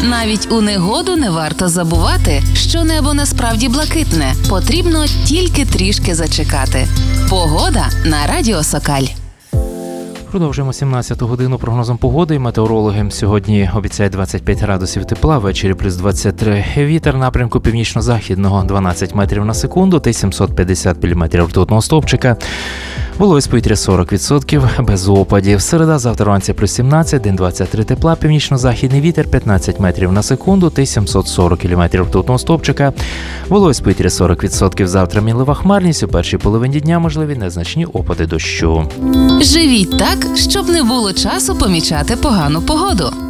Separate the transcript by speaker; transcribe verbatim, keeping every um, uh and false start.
Speaker 1: Навіть у негоду не варто забувати, що небо насправді блакитне. Потрібно тільки трішки зачекати. Погода на Радіо Сокаль.
Speaker 2: Продовжуємо сімнадцяту годину прогнозом погоди. Метеорологи сьогодні обіцяють двадцять п'ять градусів тепла, ввечері плюс двадцять три. Вітер напрямку північно-західного дванадцять метрів на секунду та сімсот п'ятдесят міліметрів ртутного стовпчика. Вологість повітря сорок відсотків, без опадів. Середа, завтра вранці плюс сімнадцять, день двадцять три тепла, північно-західний вітер п'ятнадцять метрів на секунду та сімсот сорок міліметрів ртутного стовпчика. Вологість повітря сорок відсотків, завтра мінлива хмарність, у першій половині дня можливі незначні опади дощу.
Speaker 1: Живіть так, щоб не було часу помічати погану погоду.